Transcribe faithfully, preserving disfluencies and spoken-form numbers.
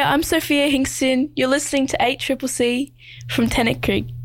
I'm Sophia Hingston. You're listening to eight C C C from Tennant Creek.